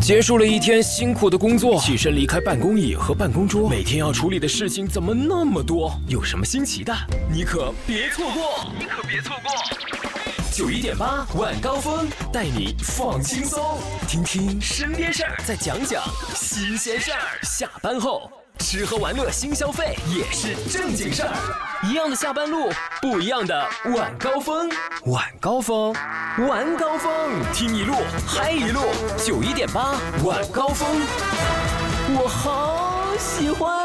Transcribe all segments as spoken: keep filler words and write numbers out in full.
结束了一天辛苦的工作，起身离开办公椅和办公桌，每天要处理的事情怎么那么多？有什么新奇的？你可别错过！你可别错过！九一点八晚高峰带你放轻松，听听身边事儿，再讲讲新鲜事儿。下班后吃喝玩乐新消费也是正经事儿，一样的下班路，不一样的晚高峰。晚高峰，晚高峰，听一路嗨一路。九一点八晚高峰，我好喜欢。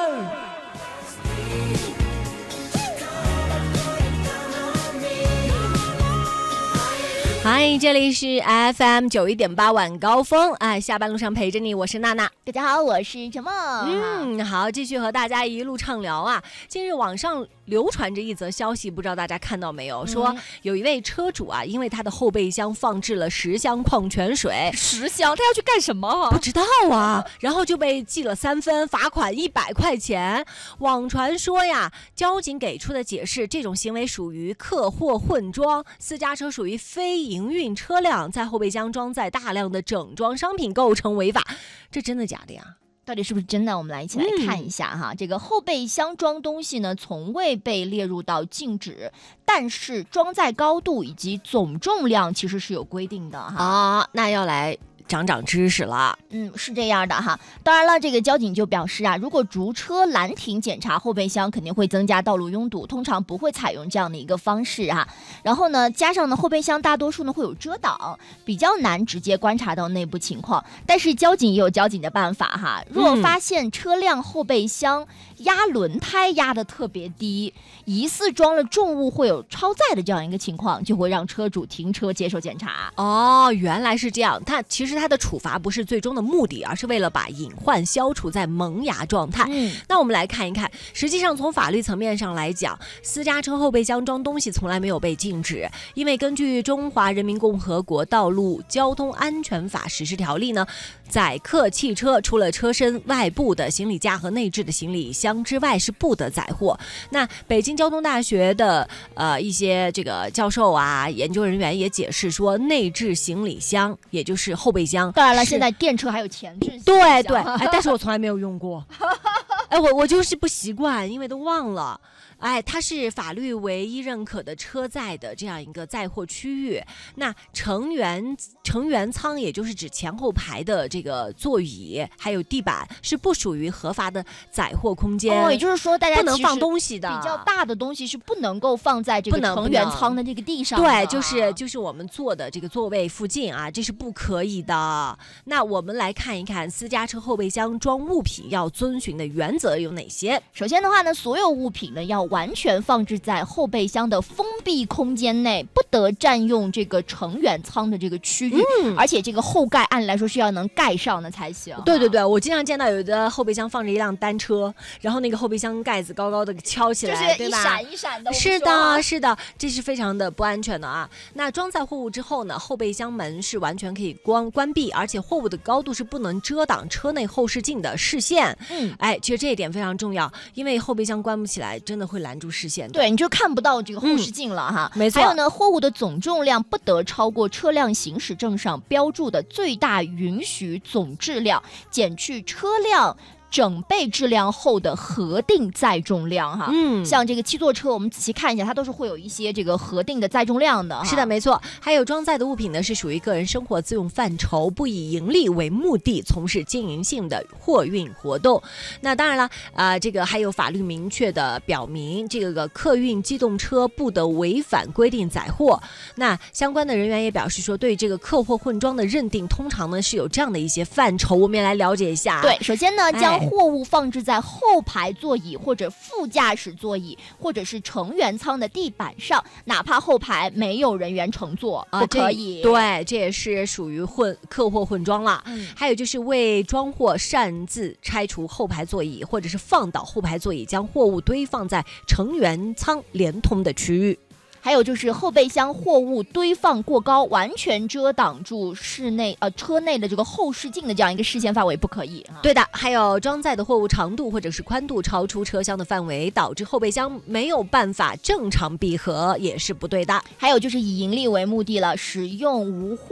嗨，这里是 F M 九一点八晚高峰，哎，下班路上陪着你，我是娜娜。 大家好，我是陈梦。 嗯，好，继续和大家一路畅聊啊。近日网上流传着一则消息，不知道大家看到没有？说有一位车主啊，因为他的后备箱放置了十箱矿泉水， 十箱，他要去干什么啊？ 不知道啊，然后就被记了三分，罚款一百块钱。网传说呀，交警给出的解释，这种行为属于客货混装，私家车属于非营运车辆，在后备箱装载大量的整装商品构成违法。这真的假的呀？ 到底是不是真的？我们来一起来看一下哈。嗯、这个后备箱装东西呢，从未被列入到禁止，但是装载高度以及总重量其实是有规定的哈。 啊，那要来长长知识了。 嗯，是这样的哈。当然了，这个交警就表示啊，如果逐车拦停检查后备箱，肯定会增加道路拥堵，通常不会采用这样的一个方式哈。然后呢，加上呢，后备箱大多数呢会有遮挡，比较难直接观察到内部情况。但是交警也有交警的办法哈。若发现车辆后备箱压轮胎压得特别低，疑似装了重物会有超载的这样一个情况，就会让车主停车接受检查。 哦，原来是这样。它其实它的处罚不是最终的目的，而是为了把隐患消除在萌芽状态。嗯，那我们来看一看，实际上从法律层面上来讲，私家车后备箱装东西从来没有被禁止，因为根据《中华人民共和国道路交通安全法实施条例》呢，载客汽车除了车身外部的行李架和内置的行李箱之外是不得载货。那北京交通大学的呃一些这个教授啊、研究人员也解释说，内置行李箱也就是后备箱， 当然了，现在电车还有前置行李箱， 对对，哎，但是我从来没有用过，哎，我我就是不习惯，因为都忘了。哎，它是法律唯一认可的车载的这样一个载货区域。那成员成员舱，也就是指前后排的这个座椅还有地板，是不属于合法的载货空间。 哦，也就是说，大家不能放东西的， 比较大的东西是不能够放在这个成员舱的这个地上的。 对，就是就是我们坐的这个座位附近啊，这是不可以的。那我们来看一看私家车后备箱装物品要遵循的原则有哪些。 首先的话呢，所有物品呢要完全放置在后备箱的封闭空间内，不得占用这个成员舱的这个区域，嗯、而且这个后盖按理来说是要能盖上的才行。 对对对，我经常见到有的后备箱放着一辆单车，然后那个后备箱盖子高高的敲起来， 就是对吧？ 一闪一闪的。 是的，是的，这是非常的不安全的啊。那装载货物之后呢，后备箱门是完全可以关关闭，而且货物的高度是不能遮挡车内后视镜的视线。嗯，哎，其实这一点非常重要，因为后备箱关不起来，真的会拦住视线的。 对，你就看不到这个后视镜了哈。 嗯、没错。 还有呢，货物的总重量不得超过车辆行驶证上标注的最大允许总质量，减去车辆整备质量后的核定载重量哈。嗯，像这个七座车，我们仔细看一下，它都是会有一些这个核定的载重量的。 是的，没错。还有装载的物品呢，是属于个人生活自用范畴，不以盈利为目的从事经营性的货运活动。那当然了，啊、呃，这个还有法律明确的表明，这个客运机动车不得违反规定载货。那相关的人员也表示说，对这个客货混装的认定，通常呢是有这样的一些范畴，我们也来了解一下。 对，首先呢，将货物放置在后排座椅或者副驾驶座椅或者是成员舱的地板上，哪怕后排没有人员乘坐，不可以。 啊、对，这也是属于混客货混装了。嗯，还有就是为装货擅自拆除后排座椅或者是放倒后排座椅，将货物堆放在成员舱连通的区域。 还有就是后备箱货物堆放过高，完全遮挡住室内呃车内的这个后视镜的这样一个视线范围，不可以、啊。 对的，还有装载的货物长度或者是宽度超出车厢的范围，导致后备箱没有办法正常闭合，也是不对的。 还有就是以盈利为目的了，使用无货